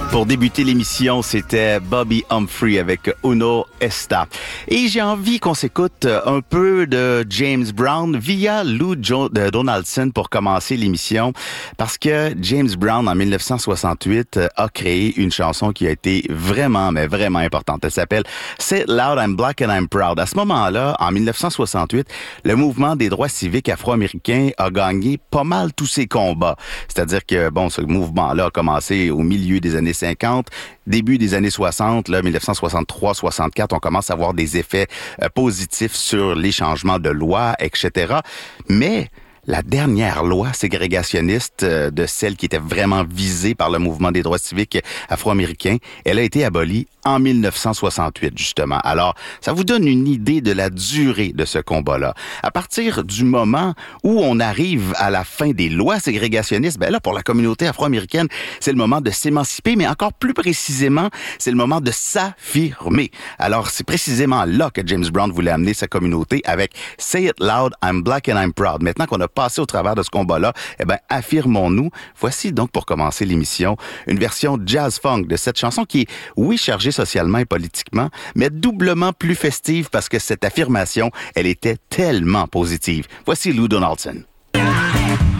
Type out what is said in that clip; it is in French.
Pour débuter l'émission, c'était Bobby Humphrey avec Uno Esta. Et j'ai envie qu'on s'écoute un peu de James Brown via Lou Donaldson pour commencer l'émission, parce que James Brown, en 1968, a créé une chanson qui a été vraiment, mais vraiment importante. Elle s'appelle « Say It Loud, I'm Black and I'm Proud ». À ce moment-là, en 1968, le mouvement des droits civiques afro-américains a gagné pas mal tous ses combats. C'est-à-dire que, bon, ce mouvement-là a commencé au milieu des années 50, début des années 60, là, 1963-64, on commence à voir des effets positifs sur les changements de loi, etc. Mais la dernière loi ségrégationniste de celle qui était vraiment visée par le mouvement des droits civiques afro-américains, elle a été abolie en 1968, justement. Alors, ça vous donne une idée de la durée de ce combat-là. À partir du moment où on arrive à la fin des lois ségrégationnistes, ben là, pour la communauté afro-américaine, c'est le moment de s'émanciper, mais encore plus précisément, c'est le moment de s'affirmer. Alors, c'est précisément là que James Brown voulait amener sa communauté avec « Say it loud, I'm black and I'm proud ». Maintenant qu'on a passé au travers de ce combat-là, eh ben, affirmons-nous. Voici donc, pour commencer l'émission, une version jazz-funk de cette chanson qui est, oui, chargée socialement et politiquement, mais doublement plus festive parce que cette affirmation, elle était tellement positive. Voici Lou Donaldson.